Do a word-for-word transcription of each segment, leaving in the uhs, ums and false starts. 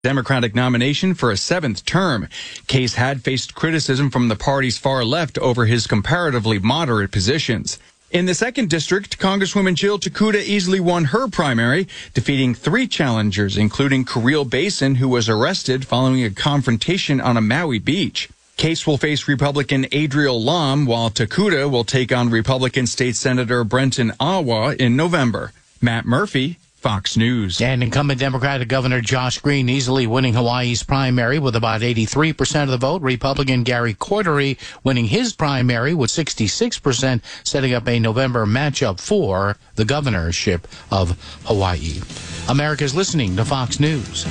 Democratic nomination for a seventh term. Case had faced criticism from the party's far left over his comparatively moderate positions. In the second district, Congresswoman Jill Takuda easily won her primary, defeating three challengers, including Kirill Basin, who was arrested following a confrontation on a Maui beach. Case will face Republican Adriel Lom, while Takuda will take on Republican State Senator Brenton Awa in November. Matt Murphy, Fox News. And incumbent Democratic Governor Josh Green easily winning Hawaii's primary with about eighty-three percent of the vote. Republican Gary Cordery winning his primary with sixty-six percent, setting up a November matchup for the governorship of Hawaii. America's listening to Fox News.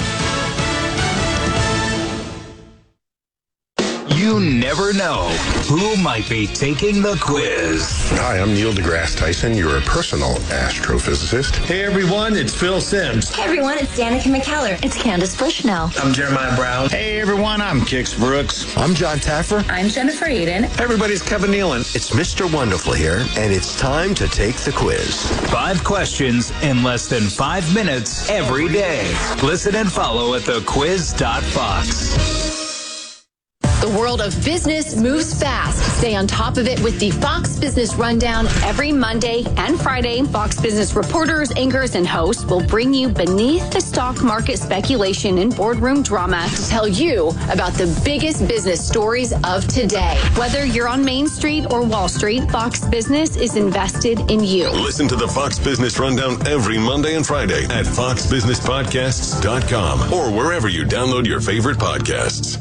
You never know who might be taking the quiz. Hi, I'm Neil deGrasse Tyson, your personal astrophysicist. Hey everyone, it's Phil Simms. Hey everyone, it's Danica McKellar. It's Candace Bushnell. I'm Jeremiah Brown. Hey everyone, I'm Kix Brooks. I'm John Taffer. I'm Jennifer Eden. Hey everybody, it's Kevin Nealon. It's Mister Wonderful here, and it's time to take the quiz. Five questions in less than five minutes every day. Listen and follow at the quiz dot fox. The world of business moves fast. Stay on top of it with the Fox Business Rundown every Monday and Friday. Fox Business reporters, anchors, and hosts will bring you beneath the stock market speculation and boardroom drama to tell you about the biggest business stories of today. Whether you're on Main Street or Wall Street, Fox Business is invested in you. Listen to the Fox Business Rundown every Monday and Friday at fox business podcasts dot com or wherever you download your favorite podcasts.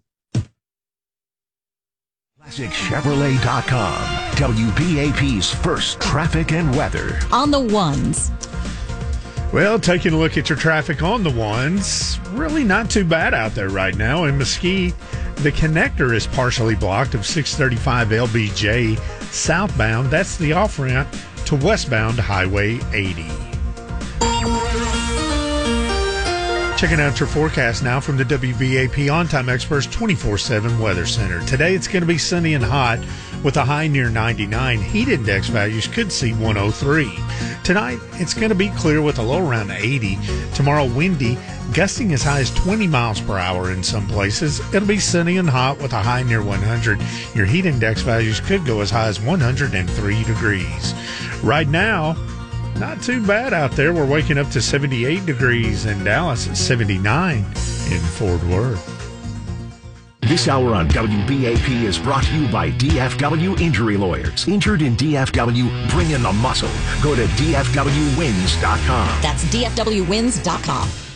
Classic Chevrolet dot com, W B A P's first traffic and weather. On the ones. Well, taking a look at your traffic on the ones, really not too bad out there right now. In Mesquite, the connector is partially blocked of six thirty-five L B J southbound. That's the off-ramp to westbound Highway eighty. Checking out your forecast now from the W B A P On-Time Experts twenty-four seven Weather Center. Today it's going to be sunny and hot with a high near ninety-nine. Heat index values could see one oh three. Tonight it's going to be clear with a low around eighty. Tomorrow windy, gusting as high as twenty miles per hour in some places. It'll be sunny and hot with a high near one hundred. Your heat index values could go as high as one hundred three degrees. Right now, not too bad out there. We're waking up to seventy-eight degrees in Dallas and seventy-nine in Fort Worth. This hour on W B A P is brought to you by D F W Injury Lawyers. Injured in D F W, bring in the muscle. Go to D F W wins dot com. That's D F W wins dot com.